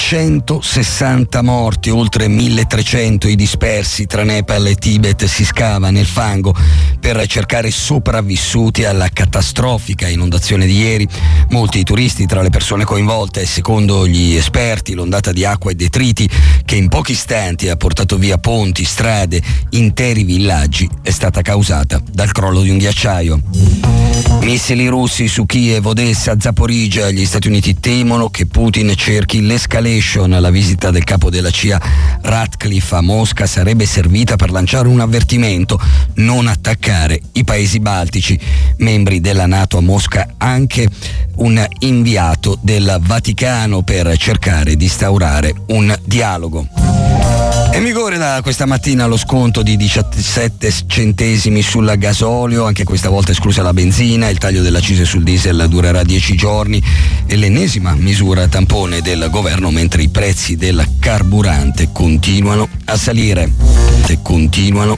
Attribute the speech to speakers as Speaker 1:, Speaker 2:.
Speaker 1: 160 morti, oltre 1300 i dispersi tra Nepal e Tibet. Si scava nel fango per cercare sopravvissuti alla catastrofica inondazione di ieri. Molti turisti tra le persone coinvolte. Secondo gli esperti, l'ondata di acqua e detriti che in pochi istanti ha portato via ponti, strade, interi villaggi è stata causata dal crollo di un ghiacciaio. Missili russi su Kiev, Odessa, Zaporizhzhia. Gli Stati Uniti temono che Putin cerchi l'escalation. La visita del capo della CIA Ratcliffe a Mosca sarebbe servita per lanciare un avvertimento: non attaccare i paesi baltici. Membri della NATO a Mosca, anche un inviato del Vaticano per cercare di instaurare un dialogo. È in vigore da questa mattina lo sconto di 17 centesimi sul gasolio, anche questa volta esclusa la benzina. Il taglio dell'accise sul diesel durerà 10 giorni e l'ennesima misura tampone del governo, mentre i prezzi del carburante continuano a salire.